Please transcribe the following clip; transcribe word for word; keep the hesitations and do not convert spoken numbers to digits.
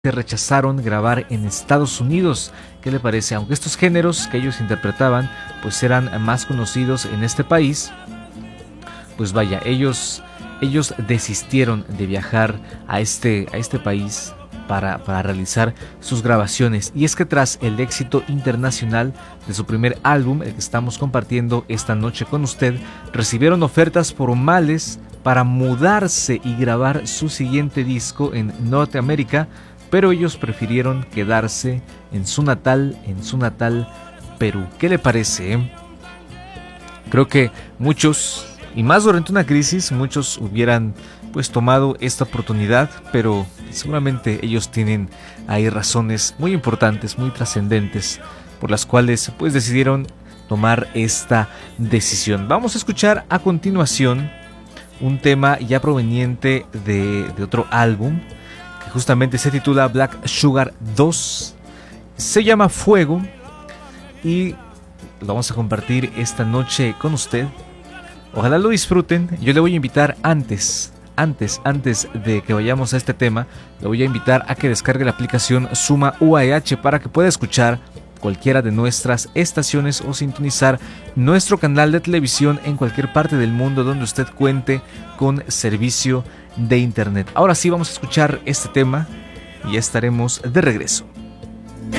rechazaron grabar en Estados Unidos. ¿Qué le parece? Aunque estos géneros que ellos interpretaban pues eran más conocidos en este país, pues vaya, ellos, ellos desistieron de viajar a este, a este país para, para realizar sus grabaciones. Y es que tras el éxito internacional de su primer álbum, el que estamos compartiendo esta noche con usted, recibieron ofertas formales para mudarse y grabar su siguiente disco en Norteamérica, pero ellos prefirieron quedarse en su natal, en su natal Perú. ¿Qué le parece? Eh? Creo que muchos, y más durante una crisis, muchos hubieran pues tomado esta oportunidad, pero seguramente ellos tienen ahí razones muy importantes, muy trascendentes, por las cuales pues decidieron tomar esta decisión. Vamos a escuchar a continuación un tema ya proveniente de, de otro álbum, que justamente se titula Black Sugar dos, se llama Fuego, y lo vamos a compartir esta noche con usted. Ojalá lo disfruten. Yo le voy a invitar antes, antes, antes de que vayamos a este tema, le voy a invitar a que descargue la aplicación Suma U A H para que pueda escuchar cualquiera de nuestras estaciones o sintonizar nuestro canal de televisión en cualquier parte del mundo donde usted cuente con servicio de internet. Ahora sí, vamos a escuchar este tema y ya estaremos de regreso.